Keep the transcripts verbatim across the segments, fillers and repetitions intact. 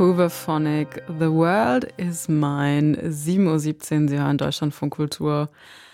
Hooverphonic, The World is Mine, sieben Uhr siebzehn, Sie hören Deutschlandfunk Kultur.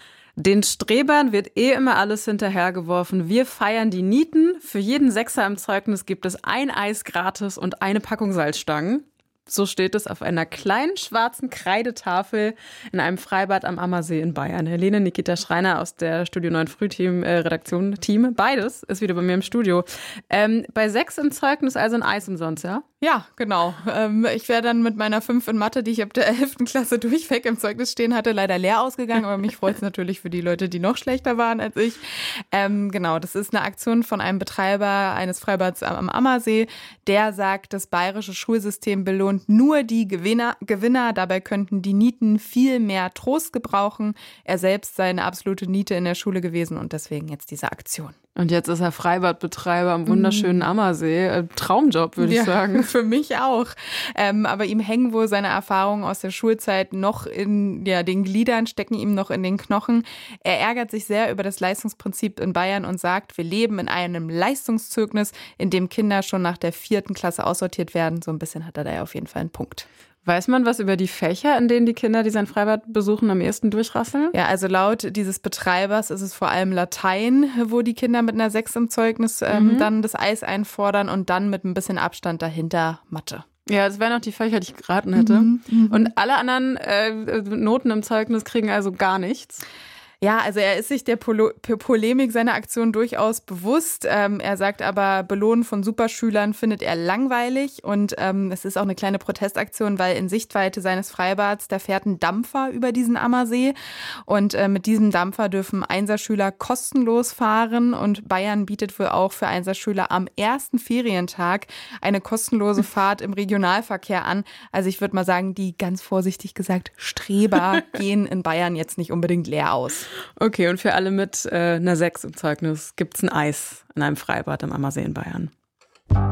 Den Strebern wird eh immer alles hinterhergeworfen. Wir feiern die Nieten. Für jeden Sechser im Zeugnis gibt es ein Eis gratis und eine Packung Salzstangen. So steht es auf einer kleinen schwarzen Kreidetafel in einem Freibad am Ammersee in Bayern. Helene Nikita Schreiner aus der Studio neun Frühteam äh, Redaktion Team, beides ist wieder bei mir im Studio. Ähm, bei sechs im Zeugnis also ein Eis umsonst, ja? Ja, genau. Ähm, ich wäre dann mit meiner fünf in Mathe, die ich ab der elften Klasse durchweg im Zeugnis stehen hatte, leider leer ausgegangen. Aber mich freut es natürlich für die Leute, die noch schlechter waren als ich. Ähm, genau, das ist eine Aktion von einem Betreiber eines Freibads am Ammersee. Der sagt, das bayerische Schulsystem belohnt nur die Gewinner. Gewinner. Dabei könnten die Nieten viel mehr Trost gebrauchen. Er selbst sei eine absolute Niete in der Schule gewesen und deswegen jetzt diese Aktion. Und jetzt ist er Freibadbetreiber am wunderschönen Ammersee. Traumjob, würde ja, ich sagen. Für mich auch. Ähm, aber ihm hängen wohl seine Erfahrungen aus der Schulzeit noch in ja, den Gliedern, stecken ihm noch in den Knochen. Er ärgert sich sehr über das Leistungsprinzip in Bayern und sagt, wir leben in einem Leistungszeugnis, in dem Kinder schon nach der vierten Klasse aussortiert werden. So ein bisschen hat er da ja auf jeden Fall einen Punkt. Weiß man was über die Fächer, in denen die Kinder, die sein Freibad besuchen, am ehesten durchrasseln? Ja, also laut dieses Betreibers ist es vor allem Latein, wo die Kinder mit einer sechs im Zeugnis ähm, mhm. dann das Eis einfordern und dann mit ein bisschen Abstand dahinter Mathe. Ja, das wären auch die Fächer, die ich geraten hätte. Mhm, und alle anderen äh, Noten im Zeugnis kriegen also gar nichts. Ja, also er ist sich der Polo- Polemik seiner Aktion durchaus bewusst. Ähm, er sagt aber, Belohnen von Superschülern findet er langweilig. Und ähm, es ist auch eine kleine Protestaktion, weil in Sichtweite seines Freibads, da fährt ein Dampfer über diesen Ammersee. Und äh, mit diesem Dampfer dürfen Einserschüler kostenlos fahren. Und Bayern bietet wohl auch für Einserschüler am ersten Ferientag eine kostenlose Fahrt im Regionalverkehr an. Also ich würde mal sagen, die ganz vorsichtig gesagt Streber gehen in Bayern jetzt nicht unbedingt leer aus. Okay, und für alle mit äh, einer sechs im Zeugnis gibt's ein Eis in einem Freibad am Ammersee in Bayern.